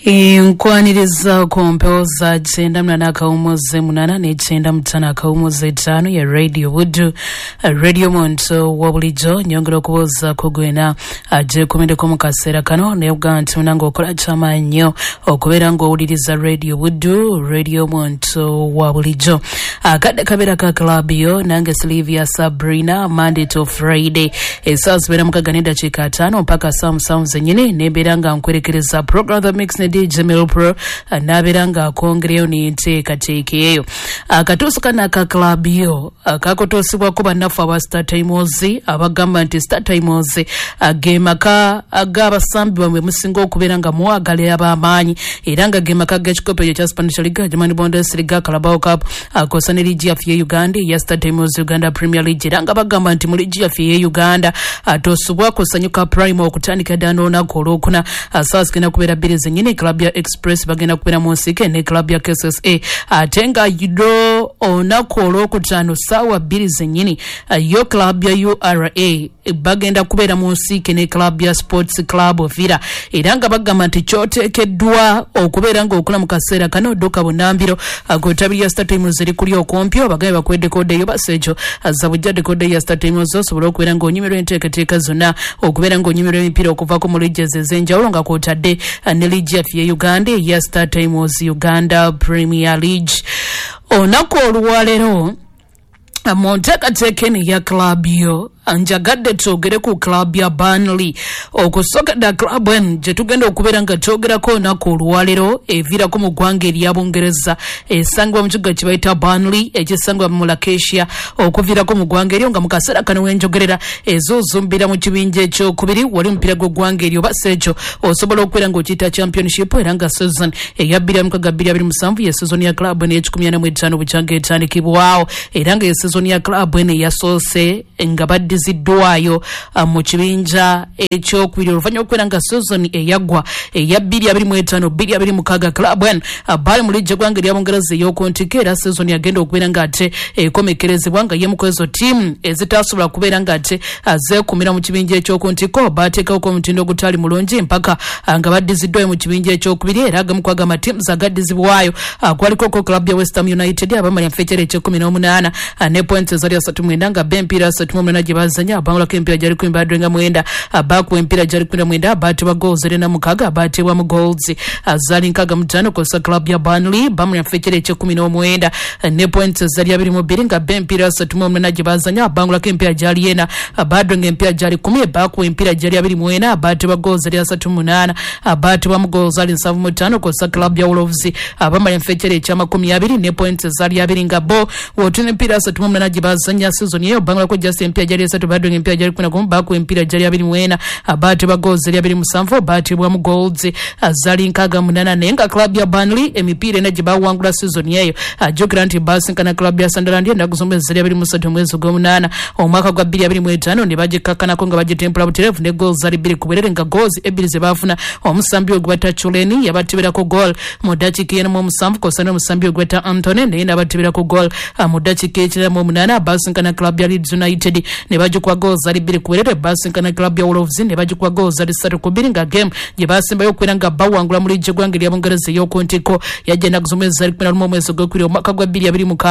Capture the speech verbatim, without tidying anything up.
Nkwaniriza kumpeoza chenda mnana kaumoze munana ne chenda mtana kaumoze tano ya Radio Wood Radio Monto wabulijo nyongero kuboza kugwena aje kumende ko mukasera kano ne uganti munango okola chama nnyo okubera ngo uliriza Radio Wood Radio Monto wabulijo akade kabera ka club yo nange Sylvia Sabrina Monday to Friday esas bera mukaganida chika tano mpaka sam sam zenyine ne beranga nkwerekereza program the mix ne D J Milpro naberanga kongreyo ni nteka tekeyo akatusuka na ka club yo akakotosibwa kuba nafu aba Star Times abagamba nti Star Times agema ka agaba sambi bamwe musingo okuberanga muagale abamanyi eranga gema ka gechikope ya Spanish League German Bundesliga Carabao Cup akosane ligi ya Uganda ya Star Times Uganda Premier League eranga bagamba nti mu ligi ya Uganda atosubwa kusanyuka prime okutandika dano na kolokuna asaskina kubera birize nyine club ya Express bagenda kupera musike ne club ya K S S A atenga yido onakolo kutano sawa birize nyine yo club ya U R A bagenda kubera musike ne club ya Sports Club Villa eranga bagamba nti kyotekeddwa okubera ngo okula mukasera kano doka bunambiro agotabi ya Star Times eri kuli okompyo bagaye bakwede kode yo basejo azabujjade kode ya Star Times osobola okubera ngo nyimero enteekateeka zonna okubera ngo nyimero empira okuva ku mulijje zenjawulo nga kwotadde ne ligi ya Uganda ya Star Times Uganda Premier League onako oluwalero Montaka tekeni ya club yo anjagadde togere ku club ya Burnley okusoka da club en je tugenda okubera nga togera ko nako olwalero evira ko mu gwanga eri abongereza esangwa mu kigo kibaita Burnley ekisangwa mu Lakesia okuvira ko mu gwanga eri nga mukasera kano wenjogerera ezo zumbira mu kibinje ekyo kubiri wali mpira go gwanga eri obasejo osobola okwera ngo kita championship eranga season eyabira mu kagabira abiri musanvu ya season ya club ne kumi na ttaano bujange etandikibwawo eranga ya season ya club ne yasose ngabadde zidwayo mu kibinja ekyo kwiri oluvanya okwera season eyagwa eyabiri abiri mu ttaano biri abiri mu kaga club en bali mu ligi gwanga eri abongereza yokontikera season yagenda okwera nga ate ekomekerezebwa nga ye mukwezo team ezitasobola kubera nga ate azekumira mu kibinja ekyo kontiko bateekawo ko mutindo ogutali mulungi mpaka nga baddizidwayo mu kibinja ekyo kubiri era agamu kwaga amatiimu agaddizibwayo kwaliko ko club ya West Ham United abamanya fechere ekyo kumi na munaana ne points zali asatu mwenda nga bempira asatu mwenda gye bazanya abangula kempira jali kwimba dwenga mwenda abaku empira jali kwenda mwenda abati wa goals erena mukaga abati wa goals azali nkaga mutano ko sa club ya Burnley bamanya fechere ekyo kumi na mwenda ne points zali abiri mu biri nga bempira asatu mwenda gye bazanya abangula kempira jali yena abadwenga empira jali kumi abaku empira jali abiri mwenda abati wa goals erena asatu munaana abati wa goals ali nsavu mutano ko sa club ya Wolves abamanya fechere ekyo makumi abiri ne points zali abiri nga bo wotune empira asatu mwenda gye bazanya season yeyo bangula ko just empira jali asatu badwenga empira jali kuna kumba ku empira jali abiri mwena abati ba goals zali abiri musanvu abati bwa mu goals azali nkaga munana nenga club ya Burnley emipira na jiba wangula season yeyo Jogrant Basin kana club ya Sunderland na kuzombe zali abiri musatu mwezi gwa munana omwaka gwa bbiri abiri mu ttaano ne bagikakana ko nga bagitempula buterevu ne goals zali biri kuberere nga goals ebiri ze bafuna omusambi ogwata Chuleni yabatibira ko goal mu dakika eno mu musanvu ko sana omusambi ogwata Anthony ne nabatibira ko goal mu dakika ekira mu munana Basin kana club ya Leeds United ne bagikwa goals zali biri kuberere Basin kana club ya Wolves ne bagikwa goals zali ssatu ku bbiri nga game gye basimbayo okwera nga bawangula mu ligi gwanga eri abongereza y'okontiko yajja na kuzomeza zali kumena mu mwezi gw'okubiri omwaka gwa bbiri abiri mu